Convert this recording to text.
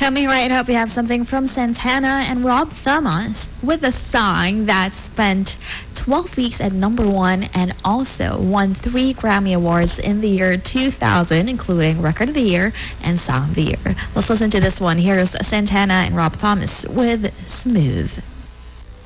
Coming right up, we have something from Santana and Rob Thomas with a song that spent 12 weeks at #1 and also won 3 Grammy Awards in the year 2000, including Record of the Year and Song of the Year. Let's listen to this one. Here's Santana and Rob Thomas with Smooth.